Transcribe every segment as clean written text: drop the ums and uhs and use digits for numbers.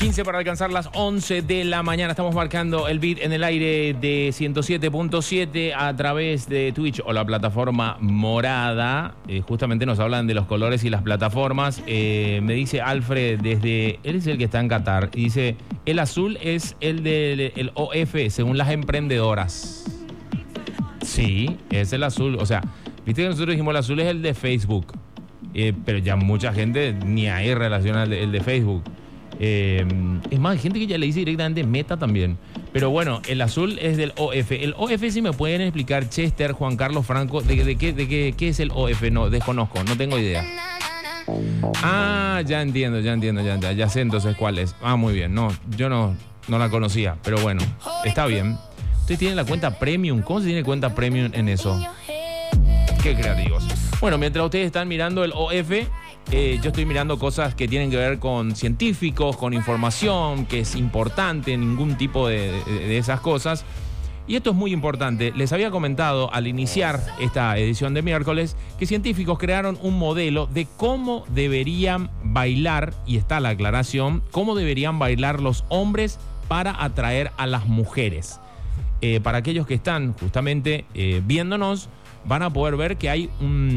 15 para alcanzar las 11 de la mañana. Estamos marcando el beat en el aire de 107.7 a través de Twitch o la plataforma morada. Justamente nos hablan de los colores y las plataformas. Me dice Alfred desde... Él es el que está en Qatar. Y dice, el azul es el del OF, según las emprendedoras. Sí, es el azul. O sea, viste que nosotros dijimos el azul es el de Facebook. Pero ya mucha gente ni ahí relaciona el de Facebook. Es más, hay gente que ya le dice directamente Meta también. Pero bueno, el azul es del OF. El OF, si me pueden explicar, Chester, Juan Carlos Franco, ¿de qué es el OF? No, desconozco, no tengo idea. Ah, ya entiendo, ya sé entonces cuál es. Ah, muy bien, no, yo no la conocía, pero bueno, está bien. Ustedes tienen la cuenta Premium. ¿Cómo se tiene cuenta Premium en eso? Qué creativos. Bueno, mientras ustedes están mirando el OF, yo estoy mirando cosas que tienen que ver con científicos, con información, que es importante, ningún tipo de esas cosas. Y esto es muy importante. Les había comentado al iniciar esta edición de miércoles que científicos crearon un modelo de cómo deberían bailar, y está la aclaración, cómo deberían bailar los hombres para atraer a las mujeres. Para aquellos que están justamente viéndonos, van a poder ver que hay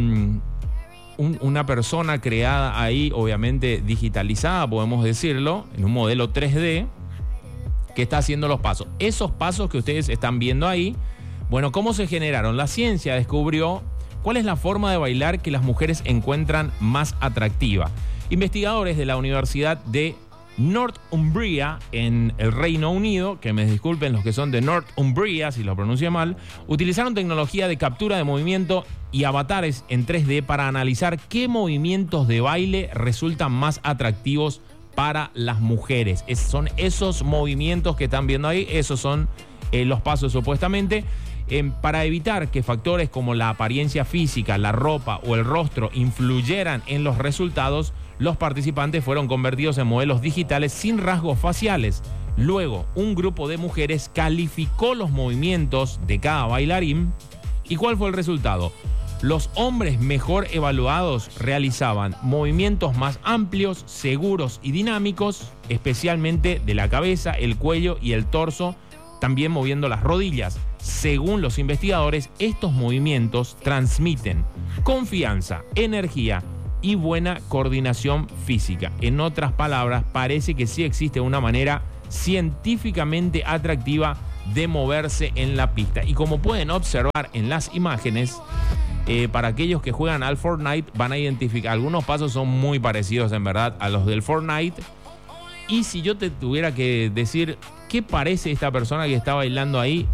una persona creada ahí, obviamente digitalizada, podemos decirlo, en un modelo 3D, que está haciendo los pasos. Esos pasos que ustedes están viendo ahí, bueno, ¿cómo se generaron? La ciencia descubrió cuál es la forma de bailar que las mujeres encuentran más atractiva. Investigadores de la Universidad de Northumbria en el Reino Unido, que me disculpen los que son de Northumbria si lo pronuncio mal, utilizaron tecnología de captura de movimiento y avatares en 3D para analizar qué movimientos de baile resultan más atractivos para las mujeres. Son esos movimientos que están viendo ahí, esos son los pasos supuestamente. Para evitar que factores como la apariencia física, la ropa o el rostro influyeran en los resultados, los participantes fueron convertidos en modelos digitales sin rasgos faciales. Luego, un grupo de mujeres calificó los movimientos de cada bailarín. ¿Y cuál fue el resultado? Los hombres mejor evaluados realizaban movimientos más amplios, seguros y dinámicos, especialmente de la cabeza, el cuello y el torso, también moviendo las rodillas. Según los investigadores, estos movimientos transmiten confianza, energía y buena coordinación física. En otras palabras, parece que sí existe una manera científicamente atractiva de moverse en la pista. Y como pueden observar en las imágenes, para aquellos que juegan al Fortnite van a identificar, algunos pasos son muy parecidos en verdad a los del Fortnite. Y si yo te tuviera que decir qué parece esta persona que está bailando ahí,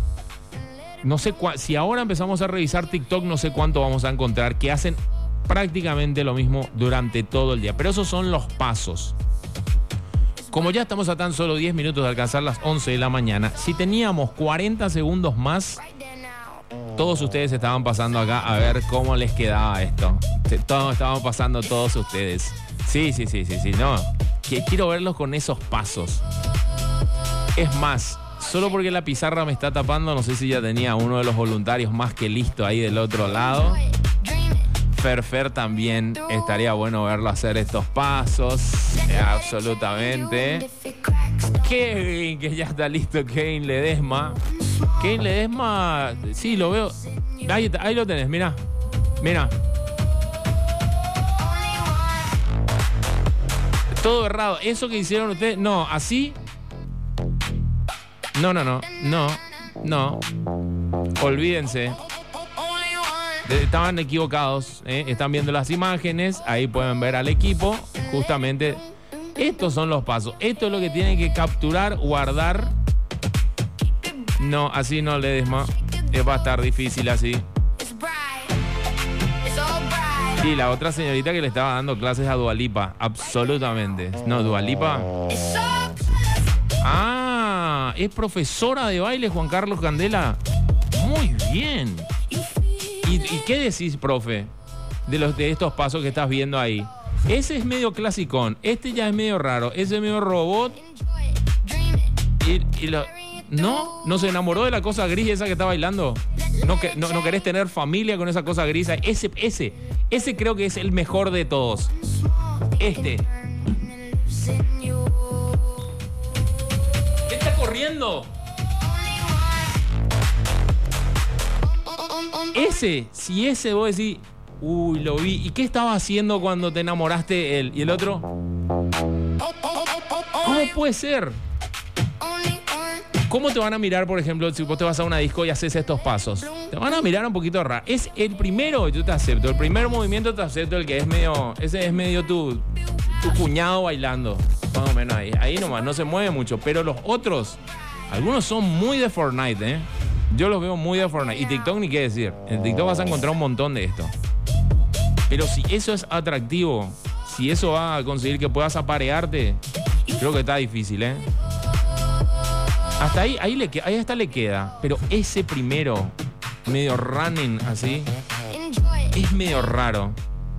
no sé si ahora empezamos a revisar TikTok, no sé cuánto vamos a encontrar que hacen prácticamente lo mismo durante todo el día. Pero esos son los pasos. Como ya estamos a tan solo 10 minutos de alcanzar las 11 de la mañana, si teníamos 40 segundos más, todos ustedes estaban pasando acá a ver cómo les quedaba esto. Todos estaban pasando, todos ustedes. Sí, no. Quiero verlos con esos pasos. Es más, solo porque la pizarra me está tapando, no sé si ya tenía uno de los voluntarios más que listo ahí del otro lado. Fer también estaría bueno verlo hacer estos pasos. Absolutamente. Kevin, que ya está listo, Kevin Ledesma. Kevin Ledesma, sí, lo veo. Ahí lo tenés, mira. Todo errado. Eso que hicieron ustedes, no, así. No. Olvídense. Estaban equivocados, Están viendo las imágenes, ahí pueden ver al equipo. Justamente, estos son los pasos. Esto es lo que tienen que capturar, guardar. No, así no, Ledesma. Va a estar difícil así. Y la otra señorita que le estaba dando clases a Dua Lipa. Absolutamente. No, Dua Lipa. Ah, es profesora de baile, Juan Carlos Candela. Muy bien. ¿Y qué decís, profe, de estos pasos que estás viendo ahí? Ese es medio clasicón, este ya es medio raro, ese es medio robot. ¿No se enamoró de la cosa gris esa que está bailando? ¿No querés tener familia con esa cosa gris? Ese creo que es el mejor de todos. viendo? Si ese vos decís, uy, lo vi. ¿Y qué estaba haciendo cuando te enamoraste de él? ¿Y el otro? ¿Cómo puede ser? ¿Cómo te van a mirar, por ejemplo, si vos te vas a una disco y haces estos pasos? Te van a mirar un poquito raro. Es el primero, yo te acepto. El primer movimiento te acepto, el que es medio... Ese es medio tu cuñado bailando. Más o menos ahí. Ahí nomás, no se mueve mucho. Pero los otros, algunos son muy de Fortnite, ¿eh? Yo los veo muy de Fortnite. Y TikTok ni qué decir. En TikTok vas a encontrar un montón de esto. Pero si eso es atractivo, si eso va a conseguir que puedas aparearte, creo que está difícil, ¿eh? Hasta ahí hasta le queda. Pero ese primero, medio running así, es medio raro.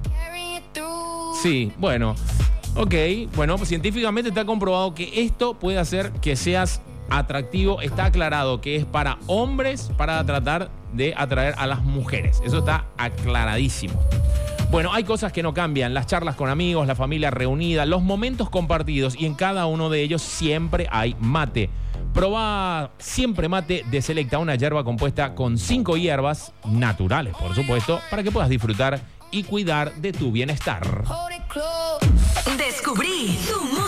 Sí, bueno. Ok, bueno, pues científicamente está comprobado que esto puede hacer que seas atractivo. Está aclarado que es para hombres, para tratar de atraer a las mujeres. Eso está aclaradísimo. Bueno, hay cosas que no cambian. Las charlas con amigos, la familia reunida, los momentos compartidos. Y en cada uno de ellos siempre hay mate. Probá Siempre Mate de Selecta, una yerba compuesta con 5 hierbas naturales, por supuesto, para que puedas disfrutar y cuidar de tu bienestar. Descubrí tu